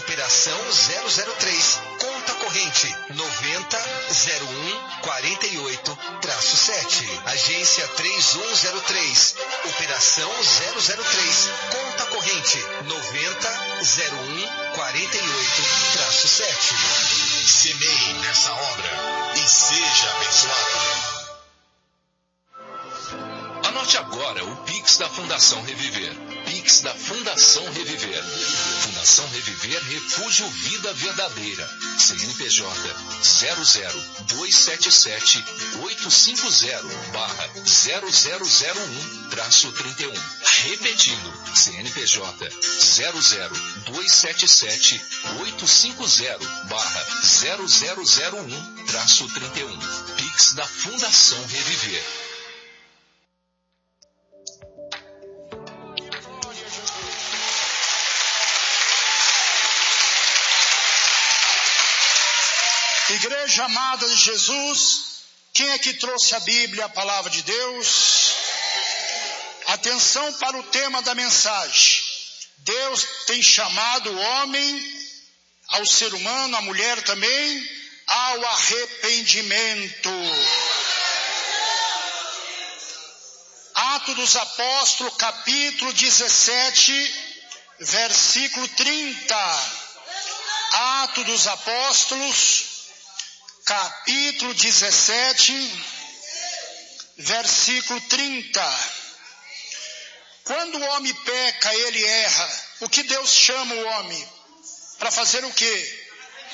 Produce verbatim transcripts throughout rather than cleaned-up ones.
Operação zero zero três, conta corrente noventa zero um quarenta e oito sete. Agência três um zero três, Operação zero zero três, conta corrente noventa zero um quarenta e oito sete. Semeie nessa obra e seja abençoado. Anote agora o Pix da Fundação Reviver. Pix da Fundação Reviver. Fundação Reviver Refúgio Vida Verdadeira. C N P J zero zero dois sete sete oito cinco zero barra zero zero zero um traço trinta e um. Repetindo, C N P J zero zero dois sete sete oito cinco zero barra zero zero zero um traço trinta e um. Pix da Fundação Reviver. Igreja amada de Jesus, quem é que trouxe a Bíblia, a palavra de Deus? Atenção para o tema da mensagem. Deus tem chamado o homem, ao ser humano, a mulher também, ao arrependimento. Atos dos Apóstolos, capítulo dezessete, versículo trinta. Atos dos Apóstolos, capítulo dezessete, versículo trinta. Quando o homem peca, ele erra. O que Deus chama o homem? Para fazer o quê?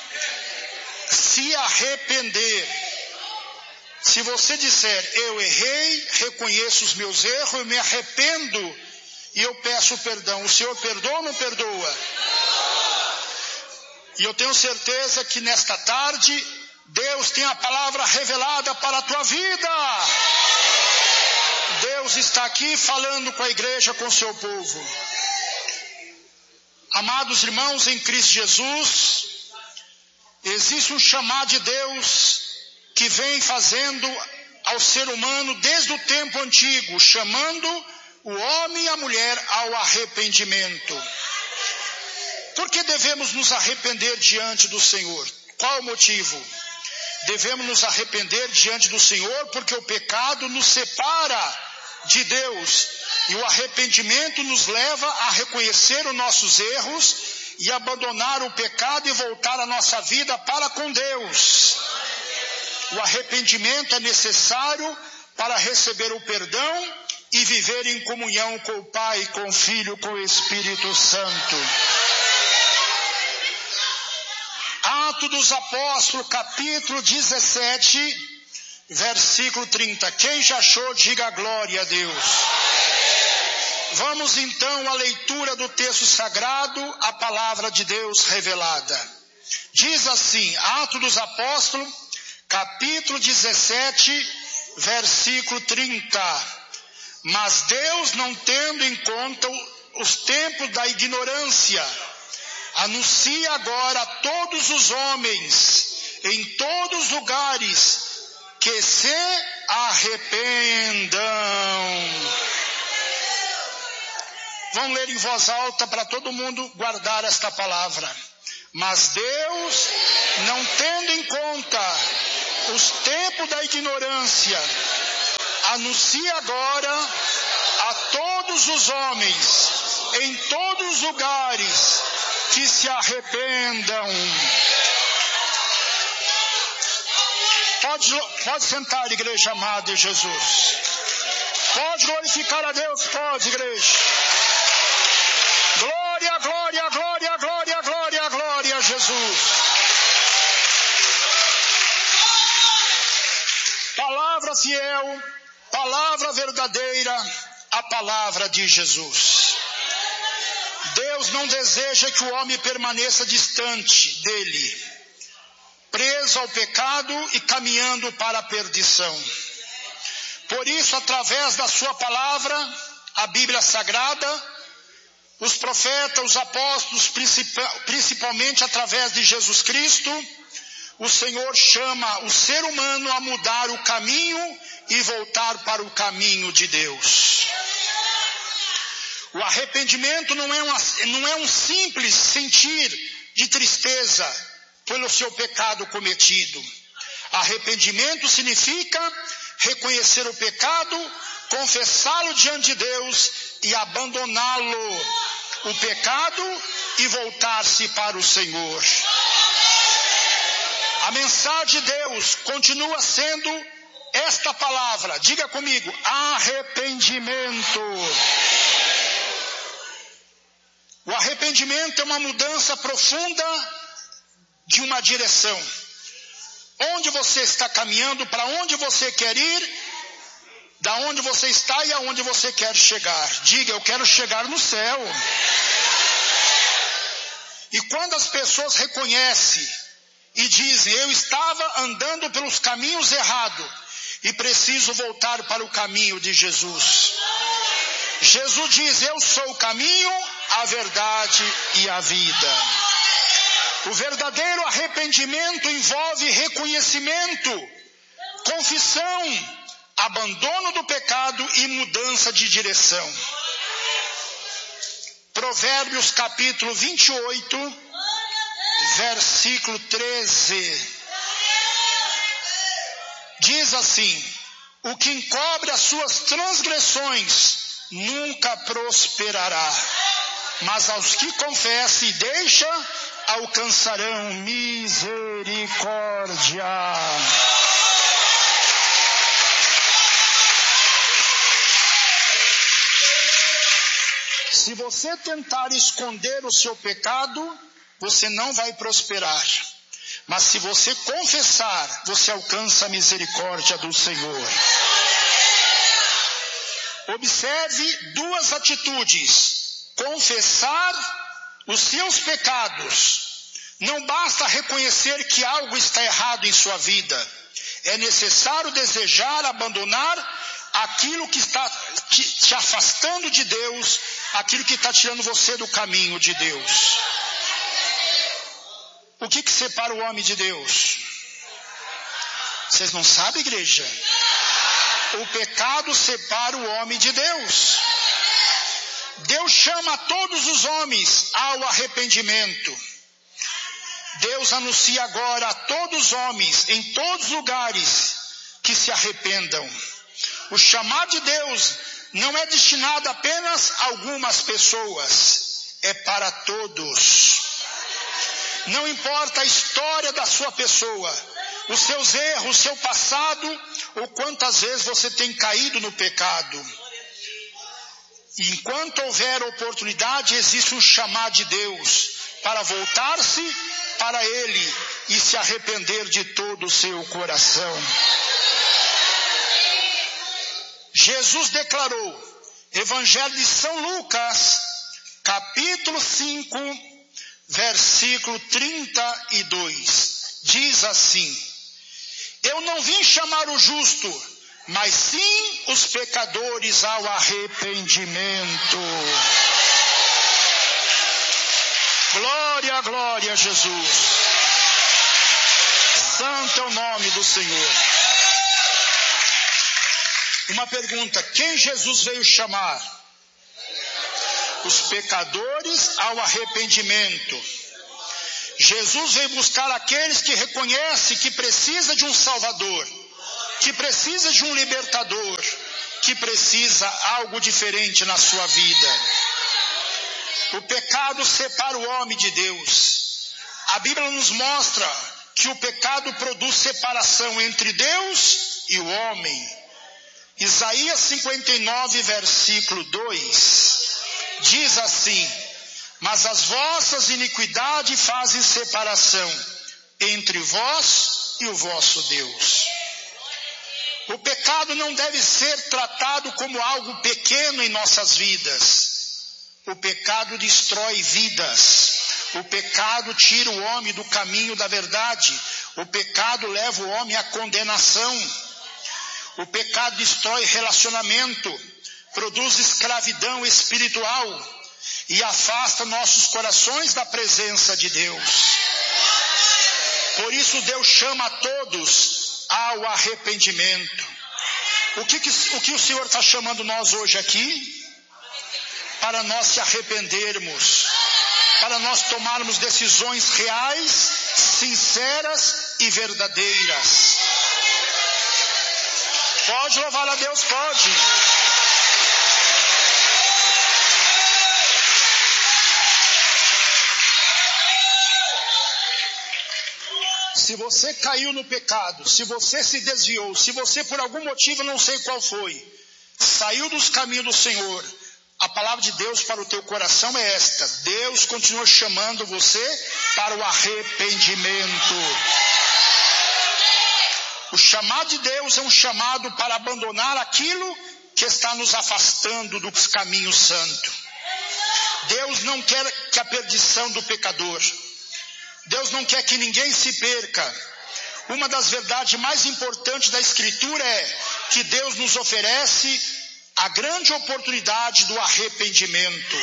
Se arrepender. Se você disser, eu errei, reconheço os meus erros, eu me arrependo e eu peço perdão. O Senhor perdoa ou não perdoa? E eu tenho certeza que nesta tarde, Deus tem a palavra revelada para a tua vida. Deus está aqui falando com a igreja, com o seu povo. Amados irmãos em Cristo Jesus, existe um chamado de Deus que vem fazendo ao ser humano desde o tempo antigo, chamando o homem e a mulher ao arrependimento. Por que devemos nos arrepender diante do Senhor? Qual o motivo? Devemos nos arrepender diante do Senhor porque o pecado nos separa de Deus. E o arrependimento nos leva a reconhecer os nossos erros e abandonar o pecado e voltar a nossa vida para com Deus. O arrependimento é necessário para receber o perdão e viver em comunhão com o Pai, com o Filho, com o Espírito Santo. Atos dos Apóstolos, capítulo dezessete, versículo trinta. Quem já achou, diga glória a Deus. Vamos então à leitura do texto sagrado, a palavra de Deus revelada. Diz assim, Atos dos Apóstolos, capítulo dezessete, versículo trinta. Mas Deus, não tendo em conta os tempos da ignorância, anuncia agora a todos os homens, em todos os lugares, que se arrependam. Vamos ler em voz alta para todo mundo guardar esta palavra. Mas Deus, não tendo em conta os tempos da ignorância, anuncia agora a todos os homens, em todos os lugares, que se arrependam. Pode, pode sentar, igreja amada de Jesus. Pode glorificar a Deus, pode, igreja. Glória, glória, glória, glória, glória, glória a Jesus. Palavra fiel, palavra verdadeira, a palavra de Jesus. Deus não deseja que o homem permaneça distante dele, preso ao pecado e caminhando para a perdição. Por isso, através da sua palavra, a Bíblia Sagrada, os profetas, os apóstolos, principalmente através de Jesus Cristo, o Senhor chama o ser humano a mudar o caminho e voltar para o caminho de Deus. O arrependimento não é, uma, não é um simples sentir de tristeza pelo seu pecado cometido. Arrependimento significa reconhecer o pecado, confessá-lo diante de Deus e abandoná-lo, o pecado, e voltar-se para o Senhor. A mensagem de Deus continua sendo esta palavra, diga comigo, arrependimento. O arrependimento é uma mudança profunda de uma direção. Onde você está caminhando, para onde você quer ir, da onde você está e aonde você quer chegar. Diga, eu quero chegar no céu. E quando as pessoas reconhecem e dizem, eu estava andando pelos caminhos errados e preciso voltar para o caminho de Jesus. Jesus diz, eu sou o caminho, a verdade e a vida. O verdadeiro arrependimento envolve reconhecimento, confissão, abandono do pecado e mudança de direção. Provérbios capítulo vinte e oito, versículo treze. Diz assim, o que encobre as suas transgressões nunca prosperará, mas aos que confessam e deixam, alcançarão misericórdia. Se você tentar esconder o seu pecado, você não vai prosperar. Mas se você confessar, você alcança a misericórdia do Senhor. Observe duas atitudes. Confessar os seus pecados. Não basta reconhecer que algo está errado em sua vida. É necessário desejar abandonar aquilo que está te, te afastando de Deus, aquilo que está tirando você do caminho de Deus. O que que separa o homem de Deus? Vocês não sabem, igreja? O pecado separa o homem de Deus. Deus chama todos os homens ao arrependimento. Deus anuncia agora a todos os homens, em todos os lugares, que se arrependam. O chamado de Deus não é destinado apenas a algumas pessoas, é para todos. Não importa a história da sua pessoa, os seus erros, o seu passado, ou quantas vezes você tem caído no pecado. E enquanto houver oportunidade, existe um chamado de Deus para voltar-se para Ele e se arrepender de todo o seu coração. Jesus declarou, Evangelho de São Lucas, capítulo cinco, versículo trinta e dois, diz assim, eu não vim chamar o justo, mas sim os pecadores ao arrependimento. Glória, glória a Jesus. Santo é o nome do Senhor. Uma pergunta, quem Jesus veio chamar? Os pecadores ao arrependimento. Jesus veio buscar aqueles que reconhecem que precisa de um Salvador, que precisa de um libertador, que precisa algo diferente na sua vida. O pecado separa o homem de Deus. A Bíblia nos mostra que o pecado produz separação entre Deus e o homem. Isaías cinquenta e nove, versículo dois, diz assim, mas as vossas iniquidades fazem separação entre vós e o vosso Deus. O pecado não deve ser tratado como algo pequeno em nossas vidas. O pecado destrói vidas. O pecado tira o homem do caminho da verdade. O pecado leva o homem à condenação. O pecado destrói relacionamento, produz escravidão espiritual e afasta nossos corações da presença de Deus. Por isso Deus chama a todos ao arrependimento. O que, que, o, que o Senhor está chamando nós hoje aqui? Para nós se arrependermos. para nós tomarmos decisões reais, sinceras e verdadeiras. Pode louvar a Deus, pode. Se você caiu no pecado, se você se desviou, se você por algum motivo, não sei qual foi, saiu dos caminhos do Senhor, a palavra de Deus para o teu coração é esta: Deus continua chamando você para o arrependimento. O chamado de Deus é um chamado para abandonar aquilo que está nos afastando dos caminhos santos. Deus não quer que a perdição do pecador. Deus não quer que ninguém se perca. Uma das verdades mais importantes da Escritura é que Deus nos oferece a grande oportunidade do arrependimento.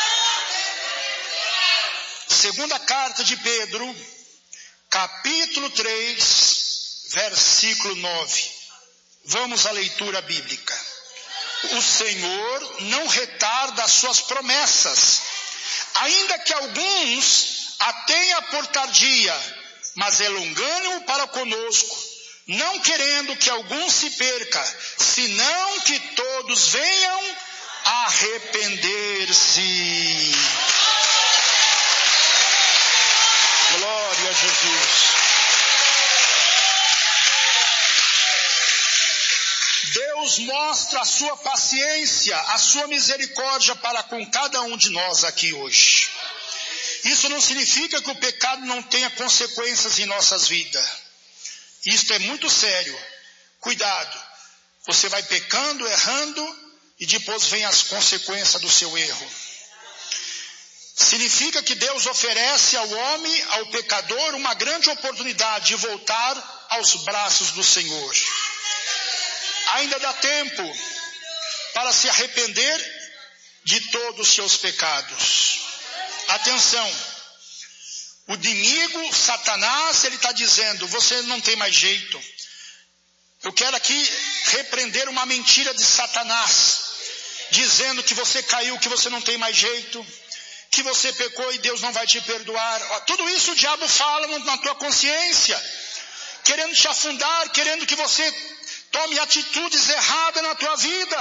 Segunda carta de Pedro, capítulo três, versículo nove. Vamos à leitura bíblica. O Senhor não retarda as suas promessas, ainda que alguns a tenha por tardia, mas é longânimo para conosco, não querendo que algum se perca, senão que todos venham a arrepender-se. Glória a Jesus. Deus mostra a sua paciência, a sua misericórdia para com cada um de nós aqui hoje. Isso não significa que o pecado não tenha consequências em nossas vidas. Isto é muito sério. Cuidado. Você vai pecando, errando, e depois vem as consequências do seu erro. Significa que Deus oferece ao homem, ao pecador, uma grande oportunidade de voltar aos braços do Senhor. Ainda dá tempo para se arrepender de todos os seus pecados. Atenção, o inimigo, Satanás, ele está dizendo: você não tem mais jeito. Eu quero aqui repreender uma mentira de Satanás, dizendo que você caiu, que você não tem mais jeito, que você pecou e Deus não vai te perdoar. Tudo isso o diabo fala na tua consciência, querendo te afundar, querendo que você tome atitudes erradas na tua vida.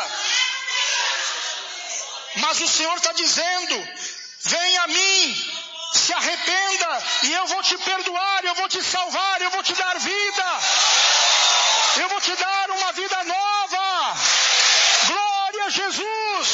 Mas o Senhor está dizendo: venha a mim, se arrependa, e eu vou te perdoar, eu vou te salvar, eu vou te dar vida, eu vou te dar uma vida nova. Glória a Jesus.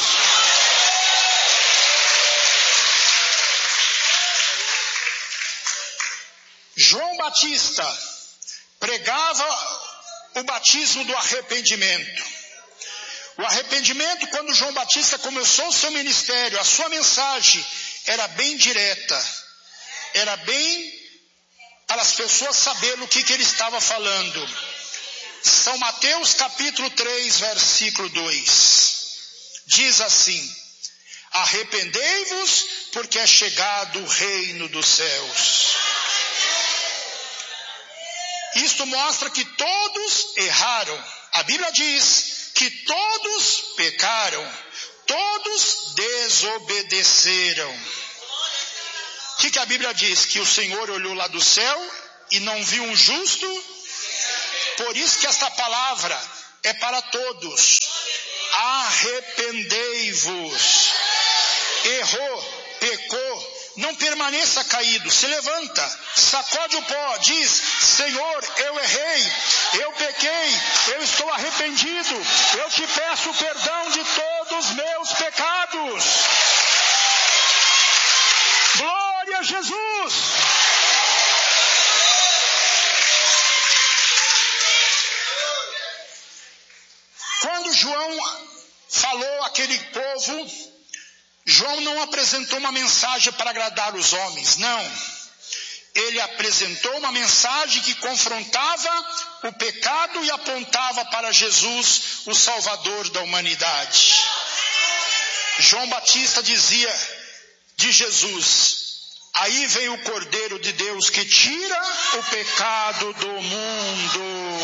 João Batista pregava o batismo do arrependimento. O arrependimento, quando João Batista começou o seu ministério, a sua mensagem era bem direta, era bem para as pessoas saberem o que, que ele estava falando. São Mateus capítulo três, versículo dois, diz assim: arrependei-vos, porque é chegado o reino dos céus. Isto mostra que todos erraram. A Bíblia diz que todos pecaram, todos desobedeceram. O que, que a Bíblia diz? Que o Senhor olhou lá do céu e não viu um justo. Por isso que esta palavra é para todos. Arrependei-vos. Errou, pecou, não permaneça caído, se levanta, sacode o pó, diz: Senhor, eu errei, eu pequei, eu estou arrependido, eu te peço perdão de todos os meus pecados. Glória a Jesus. Quando João falou àquele povo, João não apresentou uma mensagem para agradar os homens, não. Ele apresentou uma mensagem que confrontava o pecado e apontava para Jesus, o Salvador da humanidade. João Batista dizia de Jesus: aí vem o Cordeiro de Deus que tira o pecado do mundo.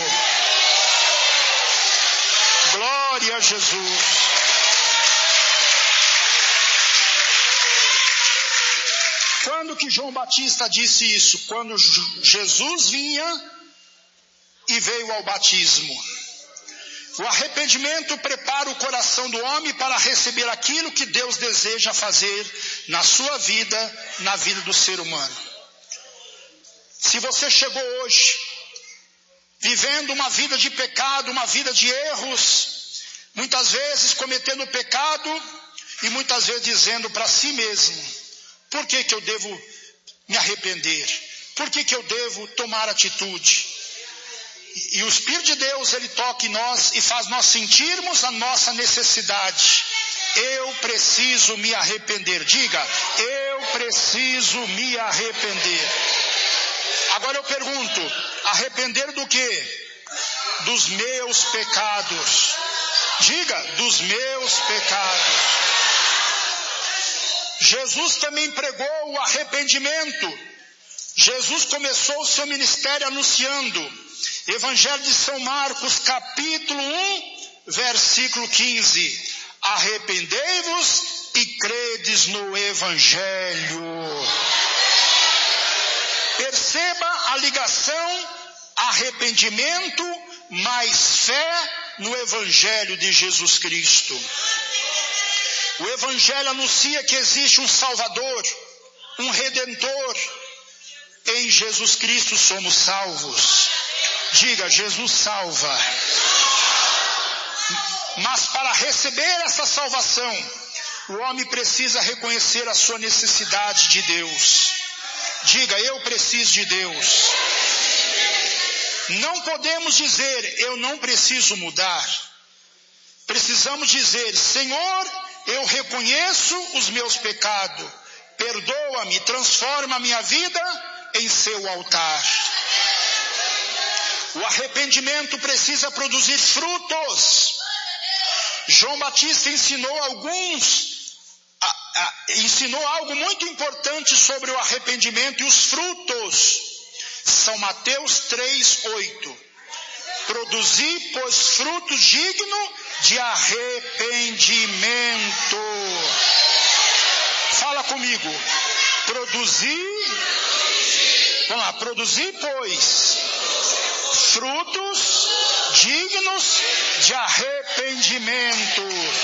Glória a Jesus. que João Batista disse isso? Quando Jesus vinha e veio ao batismo. O arrependimento prepara o coração do homem para receber aquilo que Deus deseja fazer na sua vida, na vida do ser humano. Se você chegou hoje vivendo uma vida de pecado, uma vida de erros, muitas vezes cometendo pecado e muitas vezes dizendo para si mesmo: por que que eu devo me arrepender? Por que que eu devo tomar atitude? E o Espírito de Deus, ele toca em nós e faz nós sentirmos a nossa necessidade. Eu preciso me arrepender. Diga, eu preciso me arrepender. Agora eu pergunto, arrepender do quê? Dos meus pecados. Diga, dos meus pecados. Jesus também pregou o arrependimento. Jesus começou o seu ministério anunciando. Evangelho de São Marcos, capítulo um, versículo quinze. Arrependei-vos e credes no Evangelho. Perceba a ligação, arrependimento mais fé no Evangelho de Jesus Cristo. O Evangelho anuncia que existe um Salvador, um Redentor. Em Jesus Cristo somos salvos. Diga, Jesus salva. Mas para receber essa salvação, o homem precisa reconhecer a sua necessidade de Deus. Diga, eu preciso de Deus. Não podemos dizer, eu não preciso mudar. Precisamos dizer, Senhor, eu reconheço os meus pecados. Perdoa-me, transforma a minha vida em seu altar. O arrependimento precisa produzir frutos. João Batista ensinou alguns, a, a, ensinou algo muito importante sobre o arrependimento e os frutos. São Mateus três, oito. Produzi, pois, frutos dignos de arrependimento. Fala comigo. Produzi, vamos lá, produzi, pois, frutos dignos de arrependimento.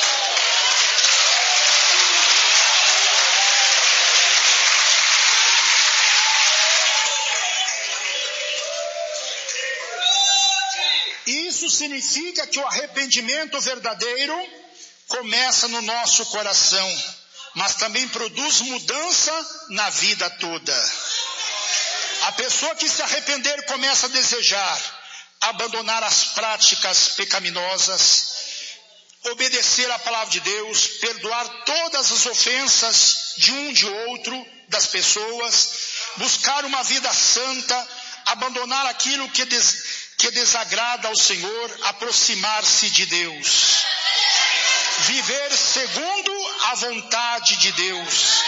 Isso significa que o arrependimento verdadeiro começa no nosso coração, mas também produz mudança na vida toda. A pessoa que se arrepender começa a desejar abandonar as práticas pecaminosas, obedecer à palavra de Deus, perdoar todas as ofensas de um de outro, das pessoas, buscar uma vida santa, abandonar aquilo que, des, que desagrada ao Senhor, aproximar-se de Deus, viver segundo a vontade de Deus.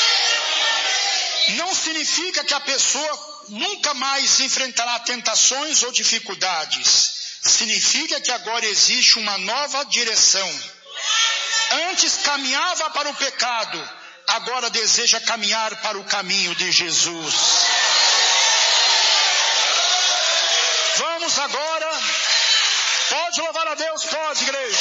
Não significa que a pessoa nunca mais enfrentará tentações ou dificuldades. Significa que agora existe uma nova direção. Antes caminhava para o pecado, agora deseja caminhar para o caminho de Jesus. Vamos agora. Pode louvar a Deus? Pode, igreja.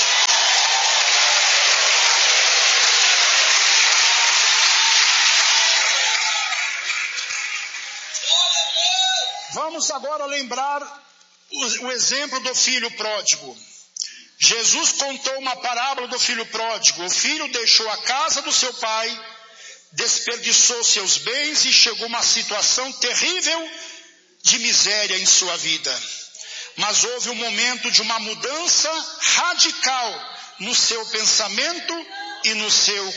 Vamos agora lembrar o, o exemplo do filho pródigo. Jesus contou uma parábola do filho pródigo. O filho deixou a casa do seu pai, desperdiçou seus bens e chegou a uma situação terrível de miséria em sua vida. Mas houve um momento de uma mudança radical no seu pensamento e no seu